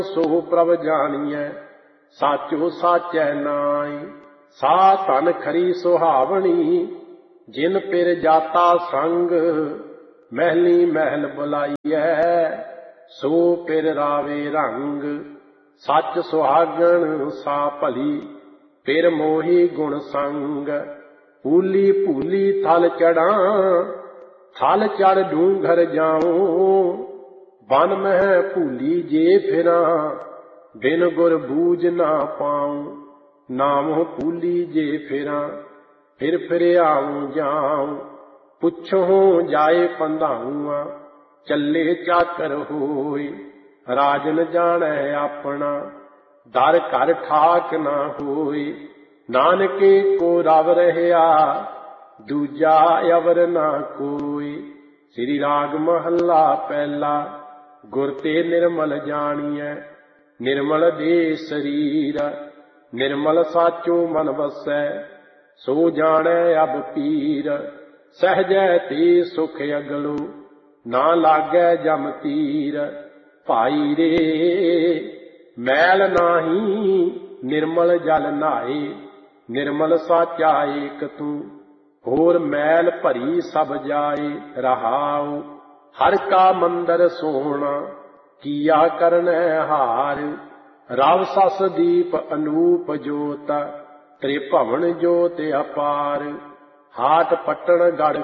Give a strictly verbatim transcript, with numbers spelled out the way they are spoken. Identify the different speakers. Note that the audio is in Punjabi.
Speaker 1: ਸੋ ਪ੍ਰਭ ਜਾਣੀਐ, ਸਾਚੋ ਸਾਚੈ ਨਾਈ। ਸਾ ਧਨ ਖਰੀ ਸੁਹਾਵਣੀ, ਜਿਨ ਪਿਰ ਜਾਤਾ ਸੰਗ। ਮਹਿਲੀ ਮਹਿਲ ਬੁਲਾਈਐ, ਸੋ ਪਿਰ ਰਾਵੇ ਰੰਗ। ਸੱਚ ਸੁਹਾਗਣ ਸਾ ਭਲੀ, ਪਿਰ ਮੋਹੀ ਗੁਣ ਸੰਗ। ਭੂਲੀ ਭੂਲੀ ਥਲ ਚੜਾਂ, ਥਲ ਚੜ ਡੂੰਘਰ ਜਾਉ। ਬਨ ਮਹਿ ਭੂਲੀ ਜੇ ਫਿਰਾਂ, ਬਿਨ ਗੁਰ ਬੂਝ ਨਾ ਪਾਉ। ਨਾਮੁ ਭੂਲੀ ਜੇ ਫਿਰਾਂ, ਫਿਰ ਫਿਰ ਆਉ ਜਾਉ। ਪੁੱਛਹੁ ਜਾਏ ਪੰਧਾਉਆ, ਚੱਲੇ ਚਾਕਰ ਹੋਈ। ਰਾਜਨ ਜਾਣੈ ਆਪਣਾ, ਦਰ ਘਰ ਠਾਕ ਨਾ ਹੋਈ। ਨਾਨਕੇ ਕੋ ਰਵ ਰਹਿਆ, ਦੂਜਾ ਅਵਰ ਨਾ ਕੋਈ। ਸ੍ਰੀ ਰਾਗ ਮਹੱਲਾ ਪਹਿਲਾ। ਗੁਰ ਤੇ ਨਿਰਮਲ ਜਾਣੀਐ, ਨਿਰਮਲ ਦੇ ਸਰੀਰ। ਨਿਰਮਲ ਸਾਚੋ ਮਨ ਵਸੈ, ਸੋ ਜਾਣੈ ਅਬ ਪੀਰ। ਸਹਿਜੈ ਤੇ ਸੁਖ ਅਗਲੋ, ਨਾ ਲਾਗੈ ਜਮ ਤੀਰ। ਭਾਈ ਰੇ ਮੈਲ ਨਾਹੀ, ਨਿਰਮਲ ਜਲ ਨਾਏ। ਨਿਰਮਲ ਸਾਚਾ ਏਕ ਤੂੰ, ਹੋਰ ਮੈਲ ਭਰੀ ਸਭ ਜਾਏ। ਰਹਾਉ ਹਰ ਕਾ ਮੰਦਰ ਸੋਹਣਾ, ਕੀਆ ਕਰਨੈ ਹਾਰ। ਰਵ ਸਸ ਦੀਪ ਅਨੂਪ ਜੋਤ, ਤ੍ਰਿਭਵਨ ਜੋਤ ਅਪਾਰ। ਹਾਟ ਪਟਣ ਗੜ